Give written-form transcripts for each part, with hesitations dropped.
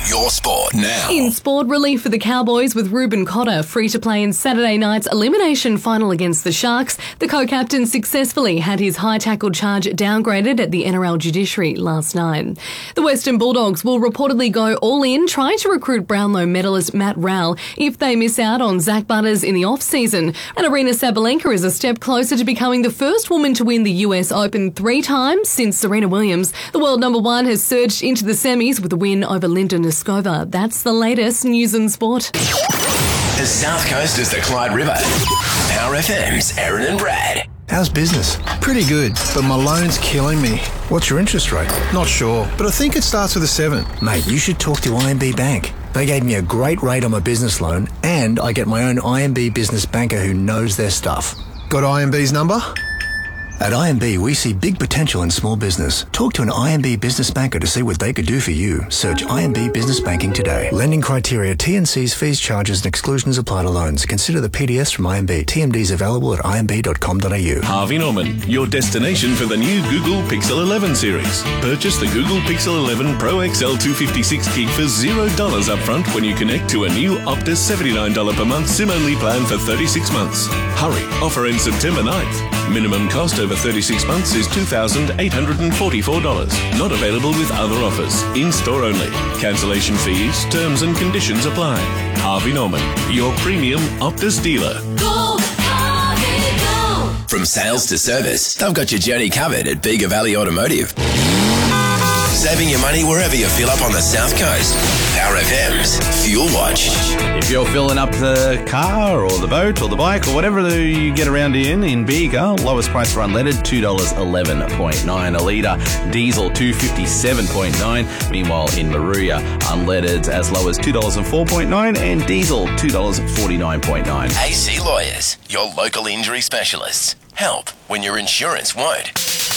your sport now. In sport, relief for the Cowboys with Ruben Cotter free to play in Saturday night's elimination final against the Sharks. The co-captain successfully had his high tackle charge downgraded at the NRL judiciary last night. The Western Bulldogs will reportedly go all in trying to recruit Brownlow medalist Matt Rowell if they miss out on Zach Butters in the off-season. And Aryna Sabalenka is a step closer to becoming the first woman to win the US Open 3 times since Serena Williams. The world number one has surged into the semis with a win over Linda Noskova. That's the latest news and sport. The South Coast is the Clyde River. Power FM's Aaron and Brad. How's business? Pretty good, but my loan's killing me. What's your interest rate? Not sure, but I think it starts with a 7. Mate, you should talk to IMB Bank. They gave me a great rate on my business loan, and I get my own IMB business banker who knows their stuff. Got IMB's number? At IMB, we see big potential in small business. Talk to an IMB business banker to see what they could do for you. Search IMB Business Banking today. Lending criteria, T&Cs, fees, charges and exclusions apply to loans. Consider the PDS from IMB. TMDs available at imb.com.au. Harvey Norman, your destination for the new Google Pixel 11 series. Purchase the Google Pixel 11 Pro XL 256GB for $0 upfront when you connect to a new Optus $79 per month SIM-only plan for 36 months. Hurry, offer ends September 9th. Minimum cost over 36 months is $2,844. Not available with other offers. In-store only. Cancellation fees, terms and conditions apply. Harvey Norman, your premium Optus dealer. Go, Harvey, go! From sales to service, they've got your journey covered at Bega Valley Automotive. Saving your money wherever you fill up on the South Coast. Power FM's Fuel Watch. If you're filling up the car or the boat or the bike or whatever you get around in Bega, lowest price for unleaded, $2.11.9 a litre. Diesel, $2.57.9. Meanwhile, in Maruya, unleaded as low as $2.04.9 and diesel, $2.49.9. AC Lawyers, your local injury specialists. Help when your insurance won't.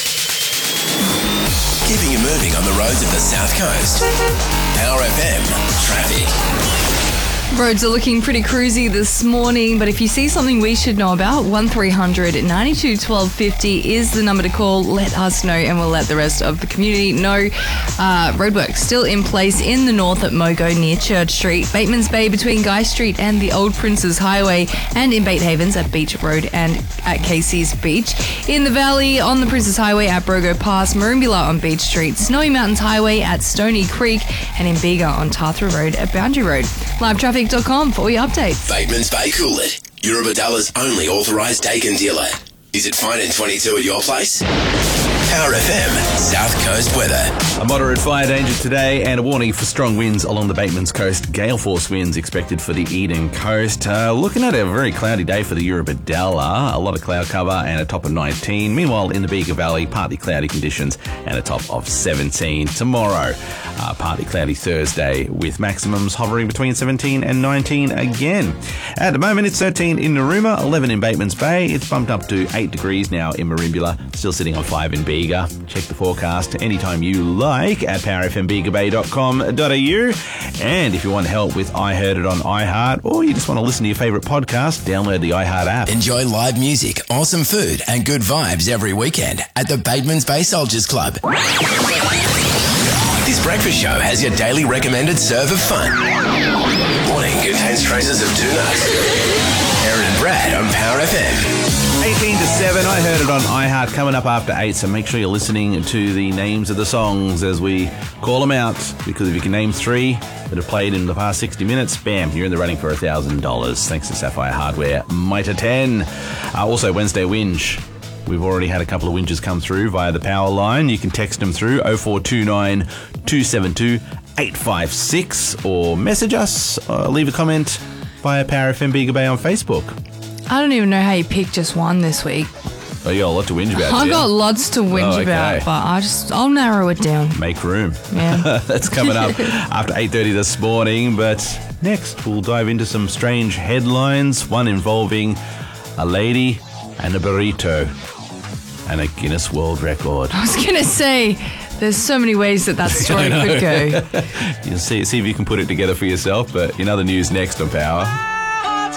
Keeping you moving on the roads of the South Coast. Power FM Traffic. Roads are looking pretty cruisy this morning, but if you see something we should know about, 1300 92 1250 is the number to call. Let us know and we'll let the rest of the community know. Roadwork still in place in the north at Mogo near Church Street, Bateman's Bay between Guy Street and the Old Princes Highway, and in Bate Havens at Beach Road and at Casey's Beach. In the valley on the Princes Highway at Brogo Pass, Merimbula on Beach Street, Snowy Mountains Highway at Stony Creek, and in Bega on Tathra Road at Boundary Road. LiveTraffic.com for all your updates. Bateman's Bay Coolid, Eurobadalla's only authorised Dakin dealer. Is it fine in 22 at your place? Power FM South Coast weather. A moderate fire danger today and a warning for strong winds along the Bateman's Coast. Gale force winds expected for the Eden Coast. Looking at a very cloudy day for the Eurobadalla. A lot of cloud cover and a top of 19. Meanwhile, in the Bega Valley, partly cloudy conditions and a top of 17. Tomorrow, partly cloudy Thursday with maximums hovering between 17 and 19 again. At the moment, it's 13 in Narooma, 11 in Bateman's Bay. It's bumped up to 8 degrees now in Merimbula, still sitting on 5 in Bega. Check the forecast anytime you like at powerfmbegabay.com.au. And if you want help with I Heard It on iHeart, or you just want to listen to your favourite podcast, download the iHeart app. Enjoy live music, awesome food and good vibes every weekend at the Bateman's Bay Soldiers Club. This breakfast show has your daily recommended serve of fun. Morning contains traces of tuna. Aaron and Brad on Power FM. 18 to 7, I Heard It on iHeart, coming up after 8, so make sure you're listening to the names of the songs as we call them out, because if you can name 3 that have played in the past 60 minutes, bam, you're in the running for $1,000, thanks to Sapphire Hardware, Mitre 10. Also, Wednesday Whinge. We've already had a couple of whinges come through via the power line. You can text them through 0429 272 856 or message us, leave a comment via Power FM Bega Bay on Facebook. I don't even know how you picked just one this week. Oh, you got a lot to whinge about. I've got lots to whinge about, but I'll narrow it down. Make room. Yeah. That's coming up after 8:30 this morning. But next, we'll dive into some strange headlines. One involving a lady and a burrito and a Guinness World Record. I was going to say, there's so many ways that story could go. You'll see if you can put it together for yourself. But in other news next on Power.